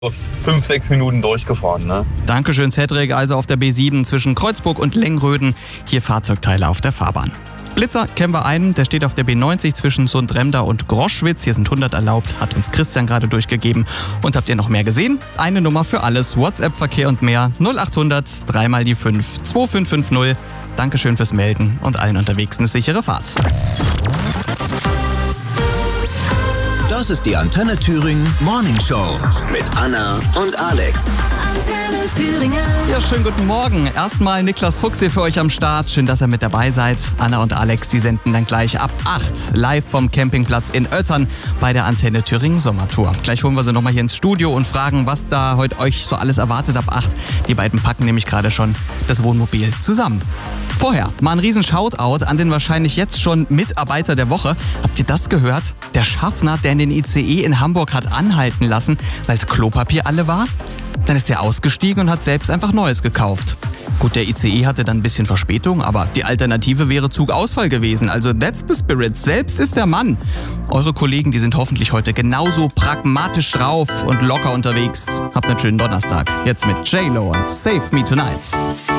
5, 6 Minuten durchgefahren. Ne? Dankeschön, Cedric. Also auf der B7 zwischen Kreuzburg und Lengröden. Hier Fahrzeugteile auf der Fahrbahn. Blitzer kennen wir einen, der steht auf der B90 zwischen Sundremda und Groschwitz. Hier sind 100 erlaubt, hat uns Christian gerade durchgegeben. Und habt ihr noch mehr gesehen? Eine Nummer für alles, WhatsApp-Verkehr und mehr. 0800 3 mal die 5 2550. Dankeschön fürs Melden und allen unterwegs eine sichere Fahrt. Das ist die Antenne Thüringen Morning Show mit Anna und Alex. Antenne Thüringen. Ja, schönen guten Morgen. Erstmal Niklas Fuchs hier für euch am Start. Schön, dass ihr mit dabei seid. Anna und Alex, die senden dann gleich ab 8 live vom Campingplatz in Oettern bei der Antenne Thüringen Sommertour. Gleich holen wir sie nochmal hier ins Studio und fragen, was da heute euch so alles erwartet ab 8. Die beiden packen nämlich gerade schon das Wohnmobil zusammen. Vorher mal ein riesen Shoutout an den wahrscheinlich jetzt schon Mitarbeiter der Woche. Habt ihr das gehört? Der Schaffner, der den ICE in Hamburg hat anhalten lassen, weil das Klopapier alle war? Dann ist er ausgestiegen und hat selbst einfach Neues gekauft. Gut, der ICE hatte dann ein bisschen Verspätung, aber die Alternative wäre Zugausfall gewesen. Also that's the spirit. Selbst ist der Mann. Eure Kollegen, die sind hoffentlich heute genauso pragmatisch drauf und locker unterwegs. Habt einen schönen Donnerstag. Jetzt mit J-Lo und Save Me Tonight.